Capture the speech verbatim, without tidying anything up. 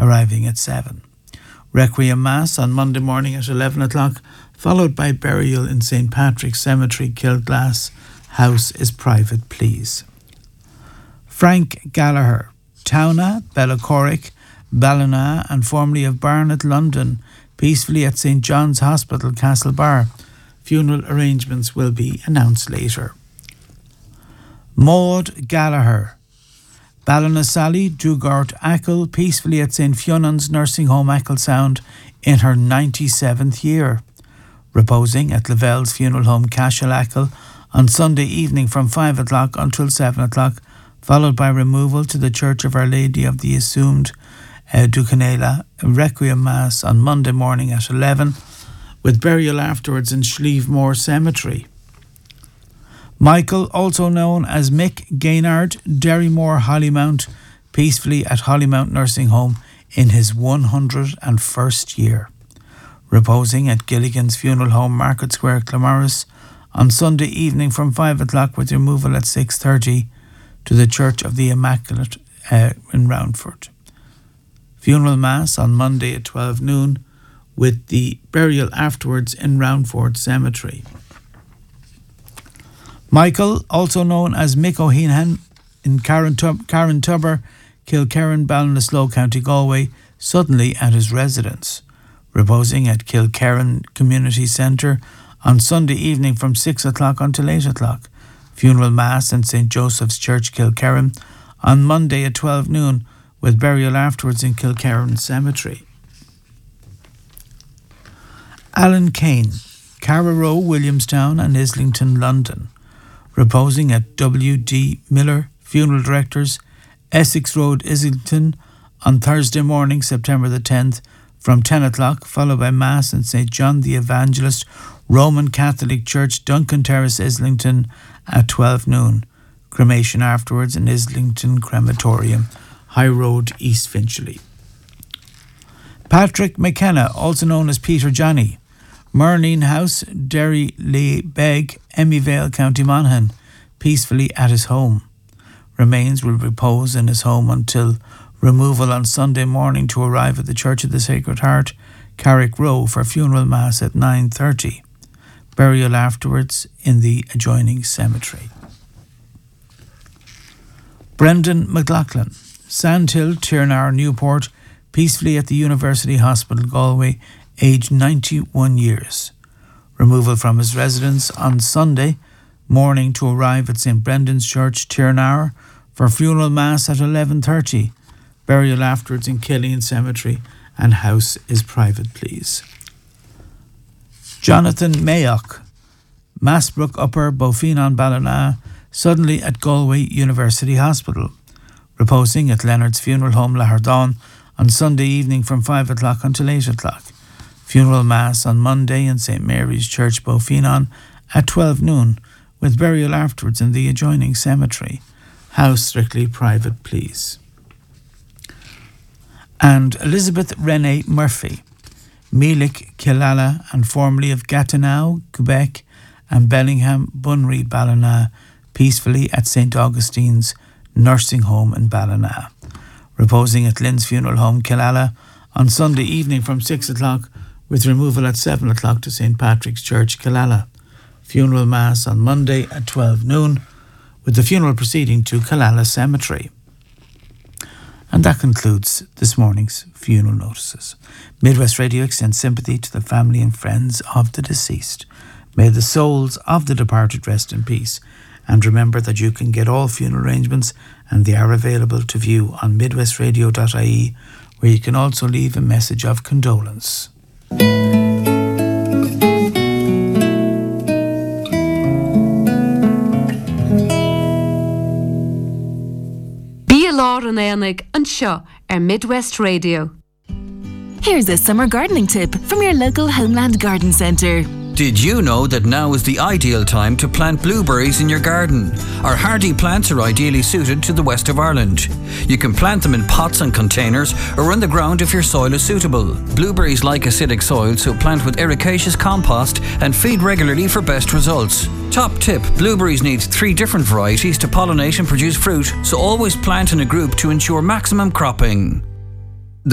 arriving at seven. Requiem Mass on Monday morning at eleven o'clock, followed by burial in Saint Patrick's Cemetery, Kilglass. House is private, please. Frank Gallagher, Towna, Bellacorrick, Ballina and formerly of Barnet, London, peacefully at Saint John's Hospital, Castlebar. Funeral arrangements will be announced later. Maud Gallagher, Ballinasally, Dugart, Achill, peacefully at Saint Fionnan's Nursing Home, Achill in her ninety-seventh year. Reposing at Lavelle's Funeral Home, Cashel, Achill on Sunday evening from five o'clock until seven o'clock, followed by removal to the Church of Our Lady of the Assumed uh, Ducanela, Requiem Mass on Monday morning at eleven, with burial afterwards in Schlievemore Cemetery. Michael, also known as Mick Gaynard, Derrymore, Hollymount, peacefully at Hollymount Nursing Home in his one hundred first year. Reposing at Gilligan's Funeral Home, Market Square, Claremorris, on Sunday evening from five o'clock, with removal at six thirty to the Church of the Immaculate uh, in Roundford. Funeral Mass on Monday at twelve noon, with the burial afterwards in Roundford Cemetery. Michael, also known as Mick O'Heenan, in Carrintubber, Kilkerran, Ballinasloe, County Galway, suddenly at his residence. Reposing at Kilkerran Community Centre on Sunday evening from six o'clock until eight o'clock. Funeral Mass in Saint Joseph's Church, Kilkerran, on Monday at twelve noon, with burial afterwards in Kilkerran Cemetery. Alan Kane, Carrow, Williamstown and Islington, London. Reposing at W D Miller Funeral Directors, Essex Road, Islington, on Thursday morning, September the tenth, from ten o'clock, followed by Mass in Saint John the Evangelist Roman Catholic Church, Duncan Terrace, Islington, at twelve noon. Cremation afterwards in Islington Crematorium, High Road, East Finchley. Patrick McKenna, also known as Peter Johnny, Merlin House, Derry Lee Beg, Emmyvale, County Monaghan, peacefully at his home. Remains will repose in his home until removal on Sunday morning to arrive at the Church of the Sacred Heart, Carrick Row, for funeral mass at nine thirty. Burial afterwards in the adjoining cemetery. Brendan McLaughlin, Sandhill, Tirnar, Newport, peacefully at the University Hospital, Galway, aged ninety-one years. Removal from his residence on Sunday morning to arrive at Saint Brendan's Church, Tirnar, for funeral mass at eleven thirty. Burial afterwards in Killeen Cemetery, and house is private, please. Jonathan Mayock, Massbrook Upper, Beaufinon, Ballina, suddenly at Galway University Hospital. Reposing at Leonard's Funeral Home, Lahardon, on Sunday evening from five o'clock until eight o'clock. Funeral Mass on Monday in Saint Mary's Church, Beaufinon, at twelve noon, with burial afterwards in the adjoining cemetery. House strictly private, please. And Elizabeth Renee Murphy, Meelick, Killala, and formerly of Gatineau, Quebec, and Bellingham, Bunry, Ballina, peacefully at Saint Augustine's Nursing Home in Ballina. Reposing at Lynn's Funeral Home, Killala, on Sunday evening from six o'clock, with removal at seven o'clock to Saint Patrick's Church, Killala. Funeral Mass on Monday at twelve noon, with the funeral proceeding to Killala Cemetery. And that concludes this morning's funeral notices. Midwest Radio extends sympathy to the family and friends of the deceased. May the souls of the departed rest in peace. And remember that you can get all funeral arrangements, and they are available to view on midwest radio dot I E, where you can also leave a message of condolence. Lá an éanaig an seo ar Midwest Radio. Here's a summer gardening tip from your local Homeland Garden Centre. Did you know that now is the ideal time to plant blueberries in your garden? Our hardy plants are ideally suited to the west of Ireland. You can plant them in pots and containers or in the ground if your soil is suitable. Blueberries like acidic soil, so plant with ericaceous compost and feed regularly for best results. Top tip, blueberries need three different varieties to pollinate and produce fruit, so always plant in a group to ensure maximum cropping.